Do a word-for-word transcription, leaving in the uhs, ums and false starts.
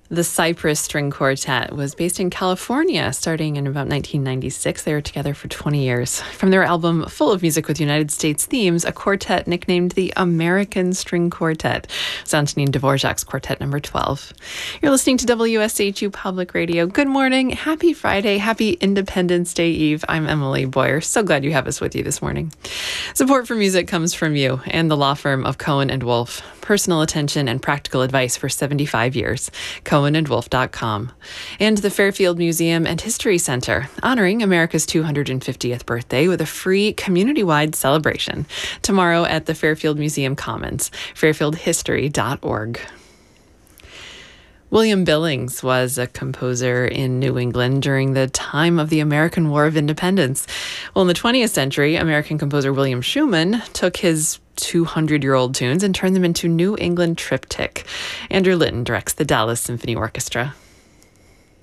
The Cypress String Quartet was based in California starting in about nineteen ninety-six. They were together for twenty years. From their album Full of Music with United States Themes, a quartet nicknamed the American String Quartet. It's Antonin Dvorak's Quartet number twelve. You're listening to W S H U Public Radio. Good morning. Happy Friday. Happy Independence Day Eve. I'm Emily Boyer. So glad you have us with you this morning. Support for music comes from you and the law firm of Cohen and Wolfe. Personal attention and practical advice for seventy-five years. cohen and wolfe dot com. And the Fairfield Museum and History Center, honoring America's two hundred fiftieth birthday with a free community-wide celebration. Tomorrow at the Fairfield Museum Commons, fairfield history dot org. William Billings was a composer in New England during the time of the American War of Independence. Well, in the twentieth century, American composer William Schumann took his two hundred-year-old tunes and turned them into New England triptych. Andrew Litton directs the Dallas Symphony Orchestra.